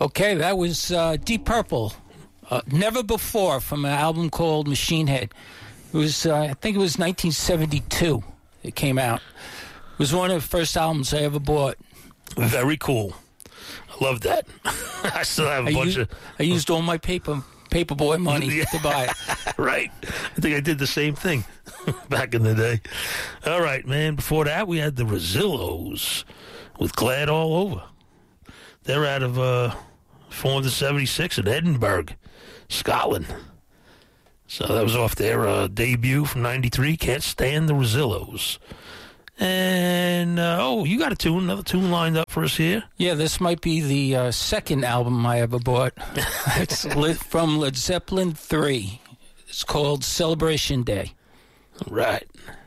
Okay, that was Deep Purple. Never Before from an album called Machine Head. It was, I think it was 1972 it came out. It was one of the first albums I ever bought. Very cool. I love that. I still have a bunch of... I used all my paperboy money to buy it. Right. I think I did the same thing back in the day. All right, man. Before that, we had the Rosillos with Glad All Over. They're out of 476 in Edinburgh, Scotland. So that was off their debut from 93, Can't Stand the Rosillos. And, you got another tune lined up for us here? Yeah, this might be the second album I ever bought. It's from Led Zeppelin 3. It's called Celebration Day. Right.